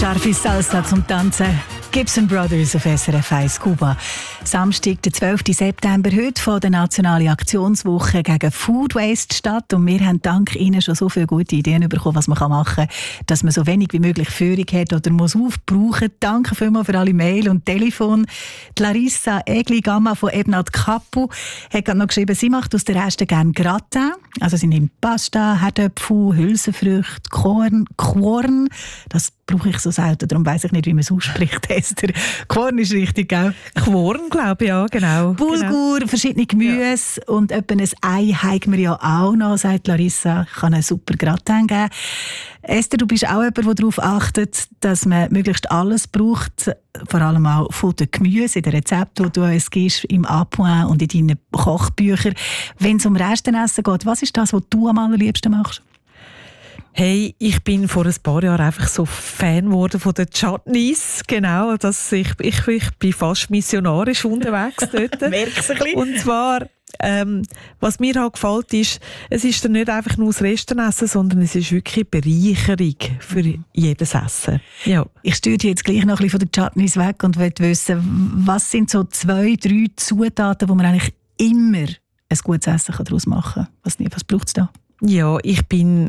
Scharfe Salsa zum Tanzen. Gibson Brothers auf SRF 1 Kuba. Samstag, der 12. September, heute von der Nationalen Aktionswoche gegen Food Waste statt. Und wir haben dank Ihnen schon so viele gute Ideen bekommen, was man machen kann, dass man so wenig wie möglich Führung hat oder muss aufbrauchen. Danke vielmals für alle Mail und Telefon. Die Larissa Egli-Gamma von Ebnat Kapu hat gerade noch geschrieben, sie macht aus der Reste gerne Gratin. Also sie nimmt Pasta, Herdöpfel, Hülsenfrüchte, Korn. Das brauche ich so selten, darum weiss ich nicht, wie man es ausspricht. Esther. Korn ist richtig, gell? Korn, glaube ich, ja, genau. Bulgur, genau. Verschiedene Gemüse und etwa ein Ei haben wir ja auch noch, sagt Larissa. Ich kann einen super Gratin geben. Esther, du bist auch jemand, der darauf achtet, dass man möglichst alles braucht, vor allem auch von den Gemüse, in den Rezepten, die du uns gibst, im Appoint und in deinen Kochbüchern. Wenn es um Restenessen geht, was ist das, was du am allerliebsten machst? Hey, ich bin vor ein paar Jahren einfach so Fan geworden von den Chutneys. Genau, ich bin fast missionarisch unterwegs dort. Merk's ein bisschen. Und zwar, was mir halt gefällt, ist, es ist dann nicht einfach nur das Restenessen, sondern es ist wirklich Bereicherung für jedes Essen. Ja. Ich steuere jetzt gleich noch ein bisschen von den Chutneys weg und will wissen, was sind so 2, 3 Zutaten, wo man eigentlich immer ein gutes Essen daraus machen kann? Was braucht es da? Ja, ich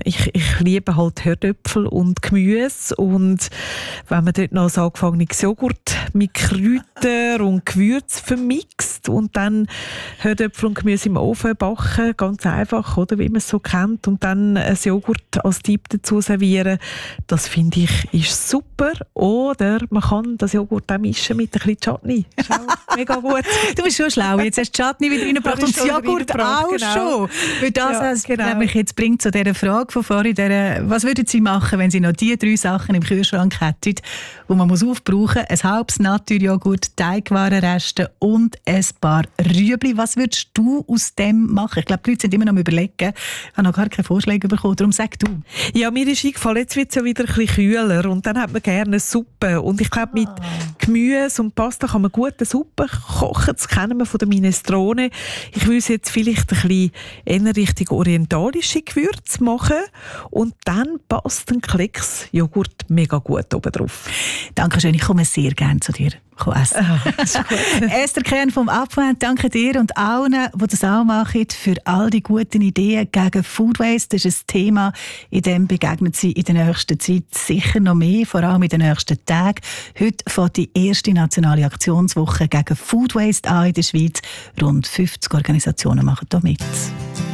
liebe halt Herdöpfel und Gemüse und wenn man dort noch so angefangenes Joghurt mit Kräutern und Gewürz vermixt und dann Herdöpfel und Gemüse im Ofen backen, ganz einfach, oder wie man es so kennt, und dann ein Joghurt als Dip dazu servieren, das finde ich ist super. Oder man kann das Joghurt auch mischen mit ein bisschen Chutney. Ist auch mega gut. Du bist schon schlau, jetzt hast du Chutney wieder reingebracht und das Joghurt auch genau. Schon. Weil das nämlich jetzt bringt zu dieser Frage von vorhin, was würden Sie machen, wenn Sie noch die 3 Sachen im Kühlschrank hätten, die man aufbrauchen muss? Ein halbes Naturjoghurt, Teigwarenreste und ein paar Rüebli. Was würdest du aus dem machen? Ich glaube, die Leute sind immer noch am Überlegen. Ich habe noch gar keine Vorschläge bekommen, darum sag du. Ja, mir ist eingefallen, jetzt wird es ja wieder ein bisschen kühler und dann hat man gerne eine Suppe. Und ich glaube, mit Gemüse und Pasta kann man gut eine Suppe kochen. Das kennen wir von der Minestrone. Ich würde jetzt vielleicht ein bisschen eher Richtung orientalische Gewürze machen und dann passt ein Klecks Joghurt mega gut oben drauf. Dankeschön, ich komme sehr gerne zu dir essen. Esther Kern vom Appoint, danke dir und allen, die das auch machen, für all die guten Ideen gegen Food Waste. Das ist ein Thema, in dem begegnet Sie in der nächsten Zeit sicher noch mehr, vor allem in den nächsten Tagen. Heute fängt die erste nationale Aktionswoche gegen Food Waste an in der Schweiz. Rund 50 Organisationen machen da mit.